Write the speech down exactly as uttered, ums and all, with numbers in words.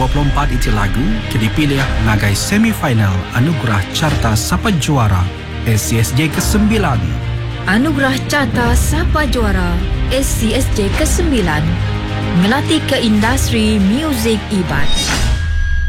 dua puluh empat itu lagu ke dipilih ngagai semifinal Anugerah Carta Sapa Juara S C S J kesembilan. Anugerah Carta Sapa Juara S C S J kesembilan ngelatih ke industri muzik ibat.